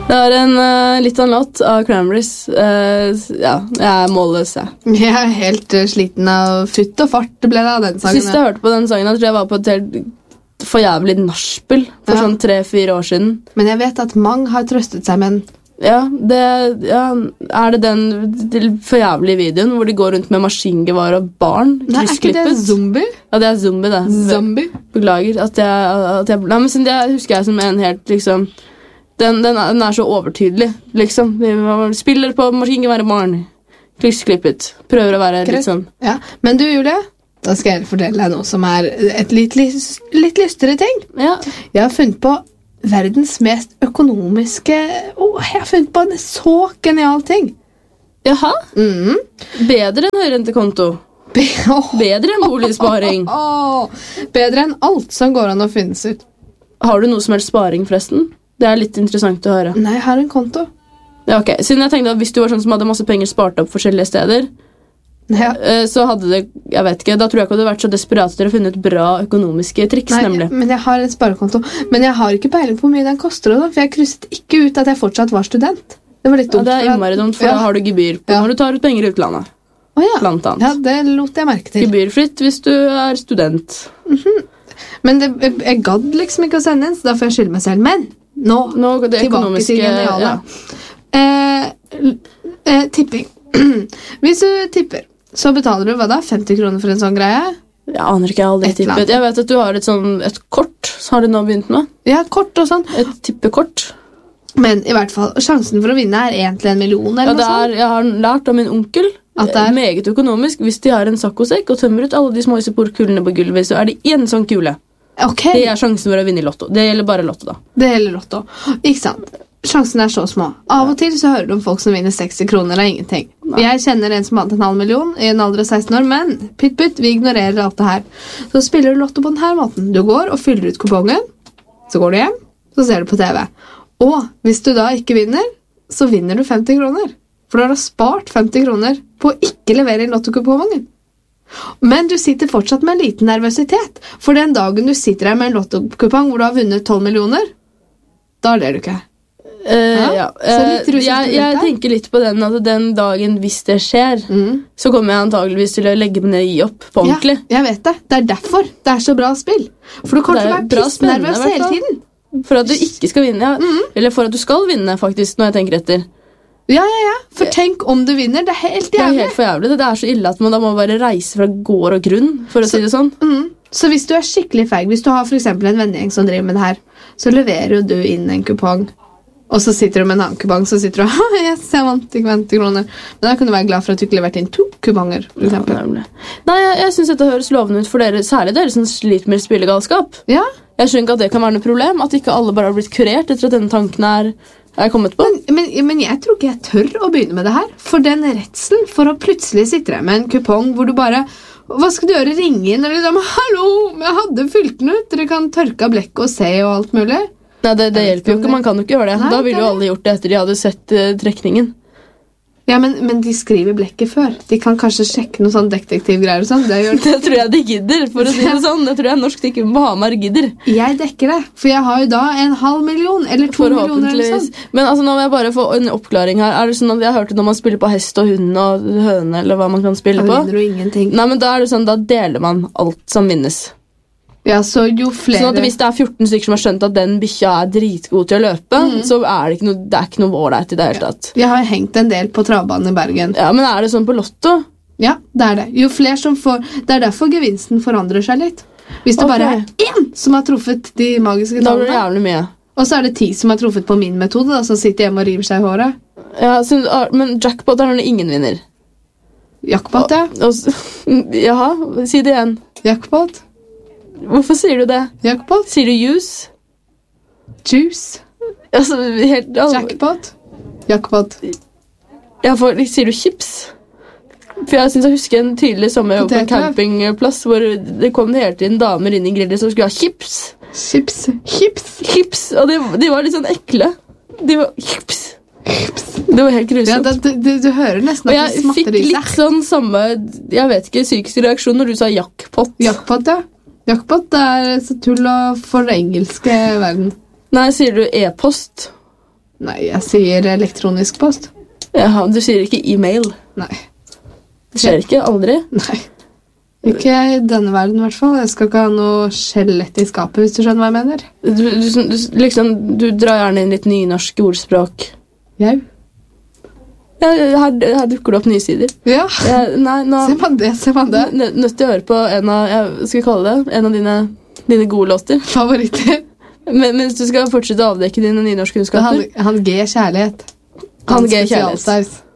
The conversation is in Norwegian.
Det er en litt annen låt av Cranberries. Ja, jeg er målløs, jeg. Jeg er helt sliten av futt og fart ble det av den sangen. Sist jeg hørte på den sangen, jeg tror jeg var på et helt for jævlig nachspiel for sånn 3-4 år siden. Men jeg vet at mange har trøstet seg med den. Ja, er det den for jævlige videoen hvor de går rundt med maskingevær og barn? Nei, er ikke det zombie? Ja, det er zombie, det. Zombie? Beklager at jeg nei, men det husker jeg som en helt, liksom... Den er så overtydelig, liksom. De spiller på maskingevær og barn. Klippet. Prøver å være litt sånn. Ja, men du, Julie... Da skal jeg fortelle deg noe som er et litt lystere ting. Ja. Jeg har funnet på verdens mest økonomiske... jeg har funnet på en så genial ting. Jaha? Bedre enn høyrentekonto. Bedre enn boligsparing. Bedre enn alt som går an å finnes ut. Har du noe som helst sparing, forresten? Det er litt interessant å høre. Nei, jeg har en konto. Ja, ok. Siden jeg tenkte at hvis du var sånn som hadde masse penger spart opp forskjellige steder... Ja. Så hadde det, jeg vet ikke, da tror jeg ikke det hadde vært så desperat til å finne ut bra økonomiske triks. Nei, nemlig. Men jeg har en sparekonto. Men jeg har ikke peiling på hvor mye den koster, for jeg krysset ikke ut at jeg fortsatt var student. Det var litt dumt. Ja, det er innmari dumt, for da har du gebyr på når du tar ut penger i utlandet. Ja. Blant annet. Ja, det lot jeg merke til. Gebyrfritt hvis du er student. Men jeg gadd liksom ikke å sende en, så da får jeg skylde meg selv. Men nå det tilbake til geniale. Tipping. Hvis du tipper, så betaler du, hva da? 50 kroner for en sånn greie? Jeg aner ikke, jeg har aldri tippet. Jeg vet at du har et kort, har du nå begynt med? Ja, kort og sånn. Et tippekort. Men i hvert fall, sjansen for å vinne er 1 til 1 million, eller noe sånt. Jeg har lært av min onkel, at det er meget økonomisk. Hvis de har en saccosekk og tømmer ut alle de små isoporkulene på gulvet, så er det en sånn kule. Okay. Det er sjansen for å vinne i lotto. Det gjelder bare lotto, da. Det gjelder lotto. Ikke sant? Sjansen er så små. Av og til så hører du om folk som vinner 60 kroner av ingenting. Nei. Jeg kjenner en som hadde en halv million i en alder av 16 år, men pytt, vi ignorerer alt det her. Så spiller du lotto på denne måten. Du går og fyller ut kupongen, så går du hjem, så ser du på TV. Og hvis du da ikke vinner, så vinner du 50 kroner. For da har du spart 50 kroner på å ikke levere inn lottokupongen. Men du sitter fortsatt med en liten nervøsitet. For den dagen du sitter her med en lottokupong hvor du har vunnet 12 millioner, da ler du ikke. Jeg tenker litt på den at den dagen hvis det skjer, så kommer jeg antageligvis til å legge meg ned og gi opp på ordentlig. Ja, jeg vet det. Det er derfor det er så bra spill. For du kommer til å være pissnervøs hele tiden. For at du ikke skal vinne, eller for at du skal vinne, faktisk, når jeg tenker etter. Ja. For tenk om du vinner. Det er helt jævlig. Det er helt for jævlig. Det er så ille at man da må bare reise fra gård og grunn, for å si det sånn. Så hvis du er skikkelig feig, hvis du har for eksempel en vennegjeng som driver med det her, så leverer jo du inn en kupong. Og så sitter du med en annen kupong, så sitter du yes, jeg vant ikke 50 kroner. Men da kan du være glad for at du ikke leverte inn 2 kuponger, for eksempel. Nei, jeg synes dette høres lovende ut for dere, særlig dere som sliter med spillegalskap. Ja. Jeg skjønner ikke at det kan være noe problem, at ikke alle bare har blitt kurert etter at denne tanken er kommet på. Men jeg tror ikke jeg tør å begynne med det her, for den redselen for å plutselig sitte der med en kupong hvor du bare, hva skal du gjøre, ringe inn, eller liksom, hallo, jeg hadde fylt den ut, dere kan tørke av blekket og se og alt mulig. Nei, det hjelper jo ikke, man kan jo ikke gjøre det. Nei, da ville jo alle gjort det etter de hadde sett trekningen. Ja, men de skriver blekket før. De kan kanskje sjekke noen sånn detektivgreier og sånn. Det tror jeg de gidder, for å si det sånn. Det tror jeg Norsk Tikkun på Hamar gidder. Jeg dekker det, for jeg har jo da 500 000 eller 2 millioner eller sånn. Men altså, nå vil jeg bare få en oppklaring her. Er det sånn at jeg har hørt det når man spiller på hest og hund og høne, eller hva man kan spille på? Da vinner du ingenting. Nei, men da er det sånn, da deler man alt som vinnes. Ja, så jo flere... Sånn at hvis det er 14 stykker som har skjønt at den bikkja er dritgod til å løpe, så er det ikke noe ålreit i det hele tatt. Jeg har hengt en del på travbanen i Bergen. Ja, men er det sånn på lotto? Ja, det er det. Jo flere som får... Det er derfor gevinsten forandrer seg litt. Hvis det bare er 1 som har truffet de magiske tallene... Da blir det jævlig mye. Og så er det 10 som har truffet på min metode, da, som sitter hjemme og river seg i håret. Ja, men jackpot er når ingen vinner. Jackpot, ja. Jaha, si det igjen. Jackpot. Hvorfor sier du det? Jackpot. Sier du juice? Juice. Altså, Jackpot. Jackpot. Ja, sier du chips? For jeg synes jeg husker en tydelig sommer på en campingplass hvor det kom hele tiden damer inn i grillet som skulle ha chips. Chips. Og de var litt sånn ekle. De var chips. Det var helt grusomt. Ja, du hører nesten at du smatter i seg. Jeg fikk litt sånn samme, jeg vet ikke, psykisk reaksjon når du sa jackpot. Jackpot, ja. Jackpot er så tull og for det engelske verden. Nei, sier du e-post? Nei, jeg sier elektronisk post. Ja, du sier ikke e-mail. Nei. Det skjer ikke, aldri. Nei. Ikke i denne verden, i hvert fall. Jeg skal ikke ha noe skjelett i skapet, hvis du skjønner hva jeg mener. Du drar gjerne inn litt nynorsk ordspråk. Jau. Ja, her dukker det opp nye sider. Ja, Nei, nå ser man det. Nødt til å høre på en av dine gode låter. Favoritter. Men hvis du skal fortsette å avdekke dine nynorske kunnskaper. Han G kjærlighet. Han G kjærlighet.